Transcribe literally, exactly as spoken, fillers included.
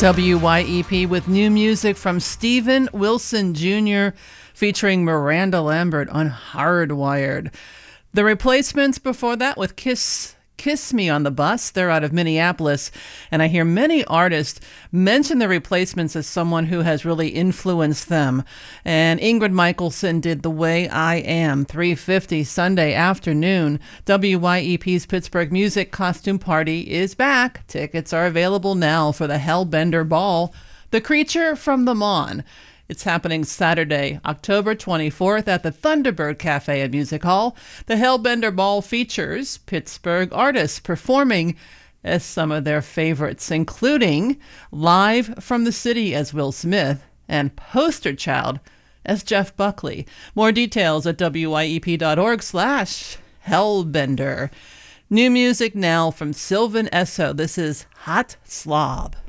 W Y E P with new music from Steven Wilson Junior featuring Miranda Lambert on Hardwired. The Replacements before that with Kiss Kiss Me on the Bus. They're out of Minneapolis, and I hear many artists mention the Replacements as someone who has really influenced them. And Ingrid Michaelson did The Way I Am, three fifty Sunday afternoon. W Y E P's Pittsburgh Music Costume Party is back. Tickets are available now for the Hellbender Ball, The Creature from the Mon. It's happening Saturday, October twenty-fourth at the Thunderbird Cafe and Music Hall. The Hellbender Ball features Pittsburgh artists performing as some of their favorites, including Live from the City as Will Smith and Poster Child as Jeff Buckley. More details at wyep.org slash Hellbender. New music now from Sylvan Esso. This is Hot Slob.